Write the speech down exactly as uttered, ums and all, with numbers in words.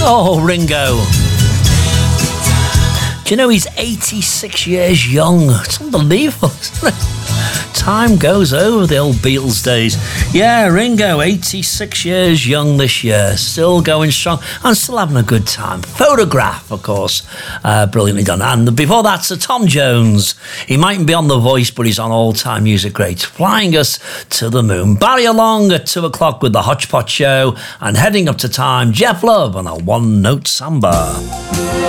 Oh, Ringo. Do you know he's eighty-six years young? It's unbelievable, isn't it? Time goes over the old Beatles days. Yeah, Ringo, eighty-six years young this year, still going strong and still having a good time. Photograph, of course, uh, brilliantly done. And before that, Sir Tom Jones. He mightn't be on The Voice, but he's on all-time music greats, flying us to the moon. Barry along at two o'clock with the Hodgepodge Show, and heading up to time, Jeff Love on a one-note samba.